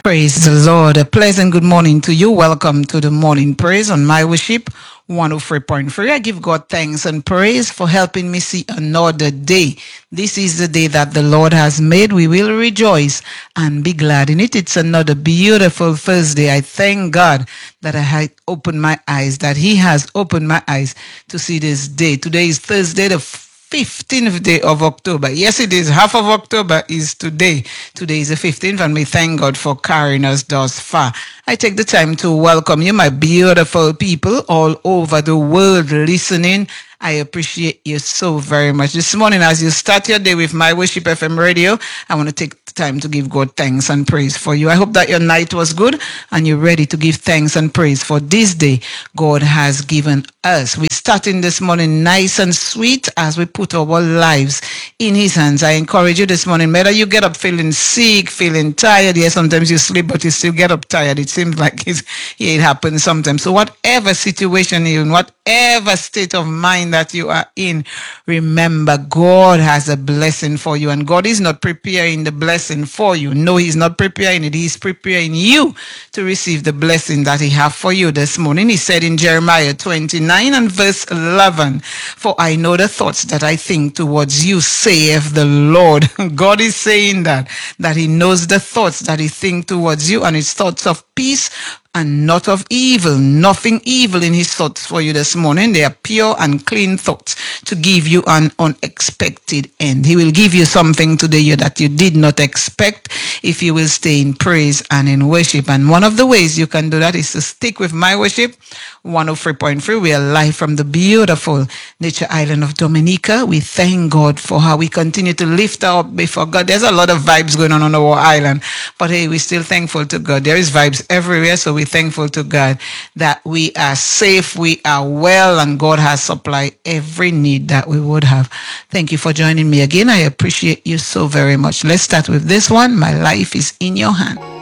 Praise the Lord. A pleasant good morning to you. Welcome to the morning praise on My Worship 103.3. I give God thanks and praise for helping me see another day. This is the day that the Lord has made. We will rejoice and be glad in it. It's another beautiful Thursday. I thank God that I had opened my eyes, that He has opened my eyes to see this day. Today is Thursday, the 15th day of October. Yes, it is. Half of October is today. Today is the 15th, and we thank God for carrying us thus far. I take the time to welcome you, my beautiful people all over the world listening. I appreciate you so very much. This morning, as you start your day with My Worship FM radio, I want to take the time to give God thanks and praise for you. I hope that your night was good and you're ready to give thanks and praise for this day God has given us. We're starting this morning nice and sweet as we put our lives in His hands. I encourage you this morning, whether you get up feeling sick, feeling tired. Yes, sometimes you sleep, but you still get up tired. It seems like it happens sometimes. So whatever situation you're in, whatever state of mind that you are in, remember God has a blessing for you, and God is not preparing the blessing for you. No, He's not preparing it. He's preparing you to receive the blessing that He has for you this morning. He said in Jeremiah 29 and verse 11, "For I know the thoughts that I think towards you, saith the Lord." God is saying that He knows the thoughts that He thinks towards you, and it's thoughts of peace and not of evil. Nothing evil in His thoughts for you this morning. They are pure and clean thoughts to give you an unexpected end. He will give you something today that you did not expect if you will stay in praise and in worship. And one of the ways you can do that is to stick with My Worship 103.3. We are live from the beautiful nature island of Dominica. We thank God for how we continue to lift up before God. There's a lot of vibes going on our island, but hey, we're still thankful to God. There is vibes everywhere, so we're thankful to God that we are safe, we are well, and God has supplied every need that we would have. Thank you for joining me again. I appreciate you so very much. Let's start with this one. My life is in your hand.